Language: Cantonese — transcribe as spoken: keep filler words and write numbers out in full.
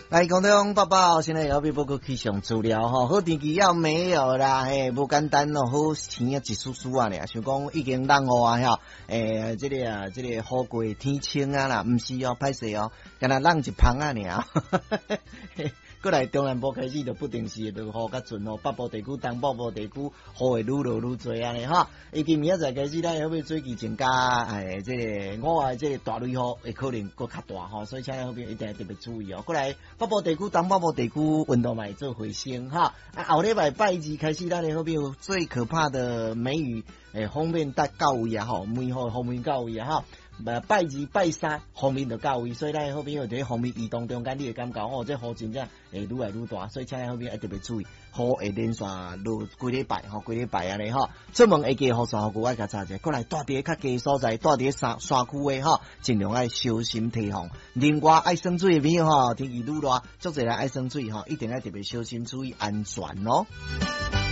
来，广东爸爸，现在要俾报告气象资料吼，好天气要没有啦，嘿，不简单咯，好天啊一丝丝啊咧，想讲已经冷雨啊，吓，诶，这个啊，这个雨过天晴啊啦，唔是哦，歹势哦，敢若冷一芳啊尔。过来中南部开始就不定时就雨较准哦，北部地区、东北部地区雨会愈落愈多安尼哈。以及明仔载开始咱要要做期增加，诶，这个我啊这个大雷雨会可能搁较大吼，所以请咱后边一定要特别注意哦。过来北部地区、东北部地区温度嘛会做回升哈。啊，后礼拜拜二开始咱后边有最可怕的梅雨诶方面达到位啊吼，梅雨方面到位啊哈。拜二、拜三方面就到位，所以咱后边有伫方面移动中间，你会感觉哦，这雨真正会愈来愈大，所以请咱后边要特别注意，雨会连续落几礼拜吼，几礼拜安尼吼。出门会记雨伞，雨具爱甲查者，过来住伫较低所在，住伫山山区诶吼，尽量爱小心提防。另外爱生水诶朋友吼，天气愈热，足侪人爱生水吼，一定要特别小心注意安全咯。